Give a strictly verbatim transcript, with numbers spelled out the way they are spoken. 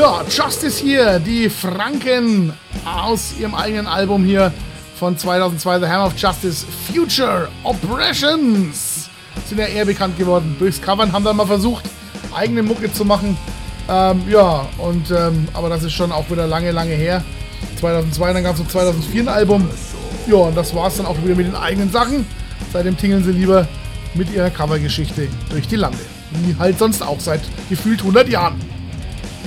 Ja, Justice hier, die Franken aus ihrem eigenen Album hier von zweitausendzwei, The Hammer of Justice, Future Oppressions. Sind ja eher bekannt geworden durchs Covern, haben dann mal versucht, eigene Mucke zu machen. Ähm, ja, und ähm, aber das ist schon auch wieder lange, lange her. zweitausendzwei, dann gab es so zweitausendvier ein Album. Ja, und das war es dann auch wieder mit den eigenen Sachen. Seitdem tingeln sie lieber mit ihrer Covergeschichte durch die Lande. Wie halt sonst auch seit gefühlt hundert Jahren.